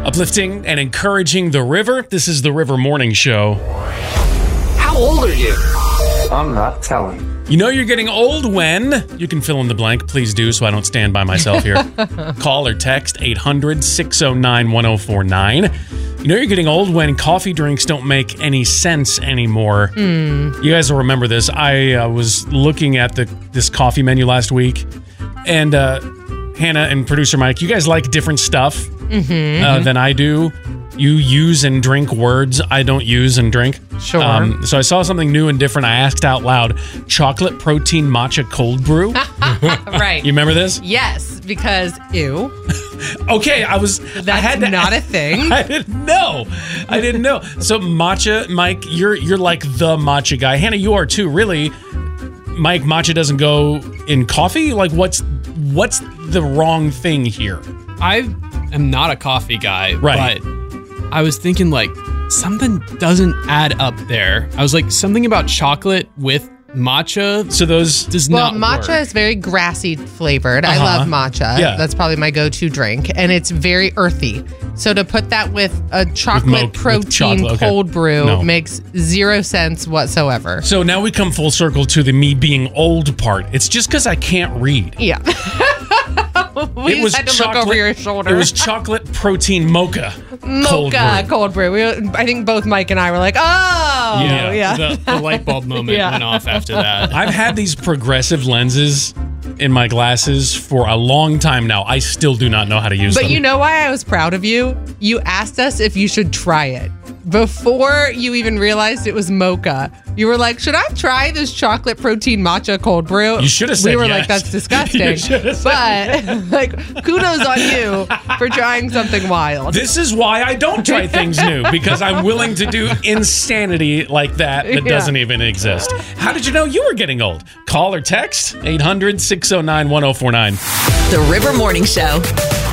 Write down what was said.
Uplifting and encouraging the river. This is the River Morning Show. How old are you? I'm not telling. You know you're getting old when... You can fill in the blank. Please do, so I don't stand by myself here. Call or text 800-609-1049. You know you're getting old when coffee drinks don't make any sense anymore. You guys will remember this. I was looking at this coffee menu last week, and Hannah and producer Mike, you guys like different stuff than I do. You use and drink words I don't use and drink. Sure. So I saw something new and different. I asked out loud, chocolate protein matcha cold brew. Right. You remember this? Yes, because ew. Okay, That's not a thing. I didn't know. So matcha, Mike, you're like the matcha guy. Hannah, you are too. Really, Mike, matcha doesn't go in coffee? Like, what's the wrong thing here? I am not a coffee guy, right? But I was thinking like something doesn't add up there. I was like something about chocolate with matcha. So those does not work. Well, matcha is very grassy flavored. I love matcha. Yeah. That's probably my go-to drink. And it's very earthy. So to put that with a chocolate protein cold brew makes zero sense whatsoever. So now we come full circle to the me being old part. It's just because I can't read. Yeah. We just had to look over your shoulder. It was chocolate protein mocha cold brew. I think both Mike and I were like, oh. Yeah. The light bulb moment went off after that. I've had these progressive lenses in my glasses for a long time now. I still do not know how to use them. But you know why I was proud of you? You asked us if you should try it. Before you even realized it was mocha, you were like, should I try this chocolate protein matcha cold brew? You should have said We were yes. like, that's disgusting. But like, kudos on you for trying something wild. This is why I don't try things new, because I'm willing to do insanity like that doesn't even exist. How did you know you were getting old? Call or text 800-609-1049. The River Morning Show.